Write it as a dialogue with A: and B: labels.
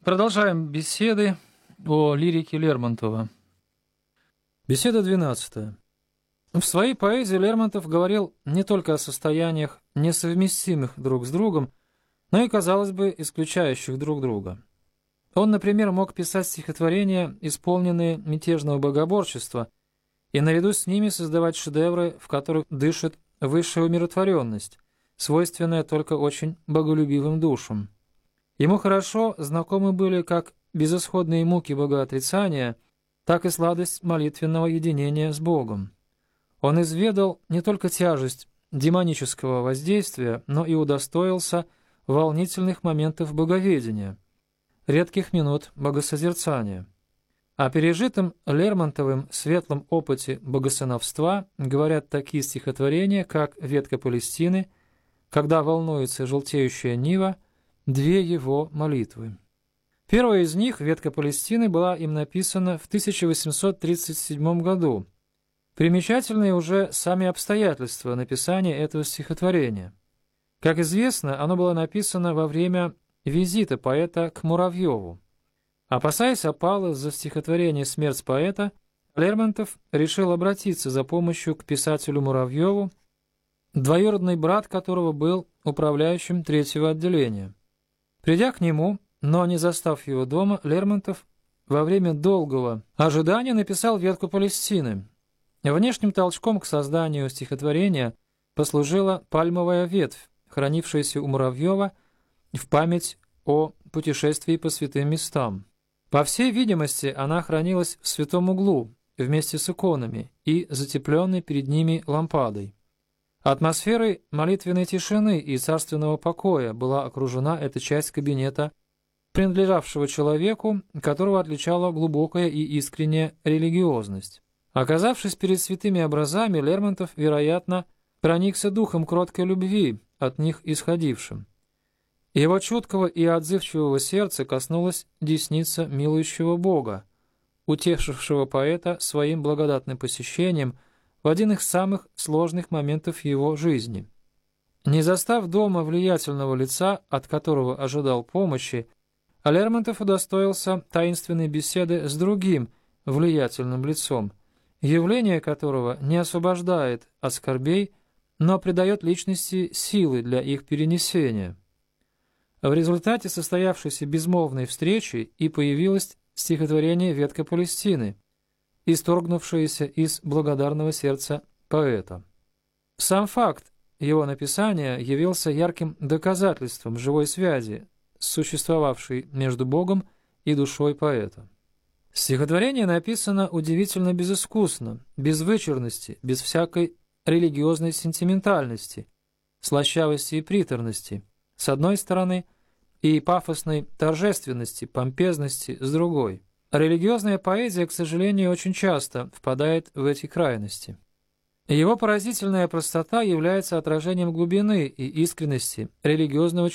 A: Продолжаем беседы о лирике Лермонтова. Беседа 12. В своей поэзии Лермонтов говорил не только о состояниях, несовместимых друг с другом, но и, казалось бы, исключающих друг друга. Он, например, мог писать стихотворения, исполненные мятежного богоборчества, и наряду с ними создавать шедевры, в которых дышит высшая умиротворенность, свойственная только очень боголюбивым душам. Ему хорошо знакомы были как безысходные муки богоотрицания, так и сладость молитвенного единения с Богом. Он изведал не только тяжесть демонического воздействия, но и удостоился волнительных моментов боговедения, редких минут богосозерцания. О пережитом Лермонтовым светлом опыте богосыновства говорят такие стихотворения, как «Ветка Палестины», «Когда волнуется желтеющая нива», две его молитвы. Первая из них, «Ветка Палестины», была им написана в 1837 году. Примечательны уже сами обстоятельства написания этого стихотворения. Как известно, оно было написано во время визита поэта к Муравьеву. Опасаясь опалы за стихотворение «Смерть поэта», Лермонтов решил обратиться за помощью к писателю Муравьеву, двоюродный брат которого был управляющим третьего отделения. Придя к нему, но не застав его дома, Лермонтов во время долгого ожидания написал «Ветку Палестины». Внешним толчком к созданию стихотворения послужила пальмовая ветвь, хранившаяся у Муравьева в память о путешествии по святым местам. По всей видимости, она хранилась в святом углу вместе с иконами и затепленной перед ними лампадой. Атмосферой молитвенной тишины и царственного покоя была окружена эта часть кабинета, принадлежавшего человеку, которого отличала глубокая и искренняя религиозность. Оказавшись перед святыми образами, Лермонтов, вероятно, проникся духом кроткой любви, от них исходившим. Его чуткого и отзывчивого сердца коснулась десница милующего Бога, утешившего поэта своим благодатным посещением в один из самых сложных моментов его жизни. Не застав дома влиятельного лица, от которого ожидал помощи, Лермонтов удостоился таинственной беседы с другим влиятельным лицом, явление которого не освобождает от скорбей, но придает личности силы для их перенесения. В результате состоявшейся безмолвной встречи и появилось стихотворение «Ветка Палестины», исторгнувшееся из благодарного сердца поэта. Сам факт его написания явился ярким доказательством живой связи, существовавшей между Богом и душой поэта. Стихотворение написано удивительно безыскусно, без вычурности, без всякой религиозной сентиментальности, слащавости и приторности, с одной стороны, и пафосной торжественности, помпезности с другой. Религиозная поэзия, к сожалению, очень часто впадает в эти крайности. Его поразительная простота является отражением глубины и искренности религиозного